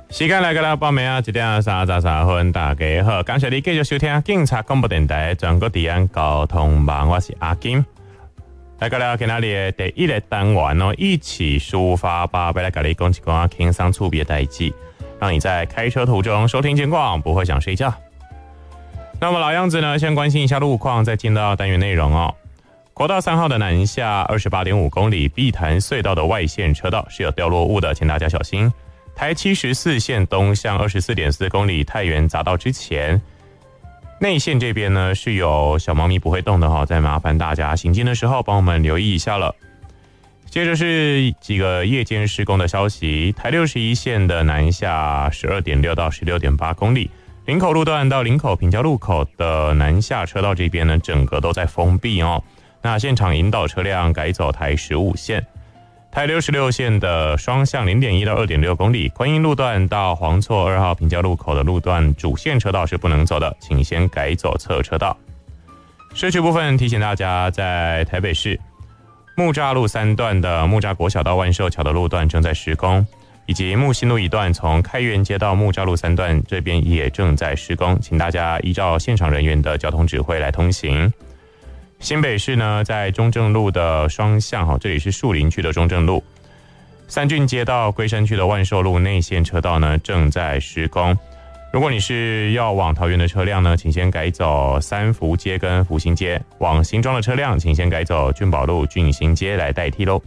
时间来到了报名啊，1:33分，大家好，感谢你继续收听警察广播电台全国治安交通网，我是阿金。来到了今天的第一个单元哦，一起抒发吧，要来跟你讲一讲轻松趣味的代志，让你在开车途中收听警广，不会想睡觉。那么老样子呢，先关心一下路况，再进到单元内容哦。国道3号的南下28.5公里碧潭隧道的外线车道是有掉落物的，请大家小心。台74线东向24.4公里太原匝道之前，内线这边呢是有小猫咪不会动的再麻烦大家行进的时候帮我们留意一下了。接着是几个夜间施工的消息，台61线的南下12.6到16.8公里，林口路段到林口平交路口的南下车道这边呢整个都在封闭哦。那现场引导车辆改走台15线。台66线的双向0.1到2.6公里，观音路段到黄厝2号平交路口的路段主线车道是不能走的，请先改走侧车道。市区部分提醒大家，在台北市木栅路3段的木栅国小到万寿桥的路段正在施工，以及木新路一段从开元街到木栅路3段这边也正在施工，请大家依照现场人员的交通指挥来通行。新北市呢，在中正路的双向，这里是树林区的中正路，三郡街到龟山区的万寿路内线车道呢正在施工。如果你是要往桃园的车辆呢，请先改走三福街跟福兴街；往新庄的车辆，请先改走俊宝路、俊兴街来代替喽。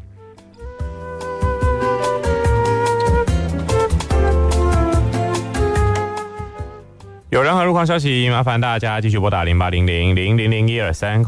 有任何路况消息，麻烦大家继续拨打0800000123。